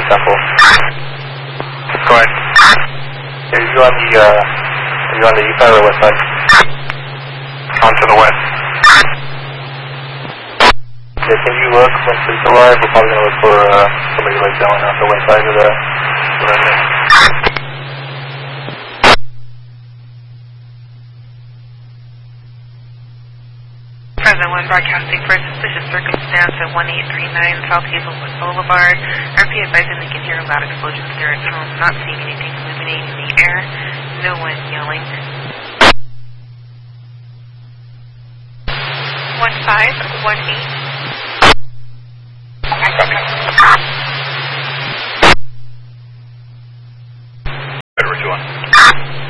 Temple. Go ahead. Are you on the east side or the west side? On to the west. Yeah, can you look once police arrive? We're probably going to look for somebody like going out the west side of the residence. President 1 broadcasting for a suspicious circumstance at 1839 South Hazelwood Boulevard. RP advising they can hear loud explosions near its home, not seeing anything illuminating in the air, no one yelling. 1518.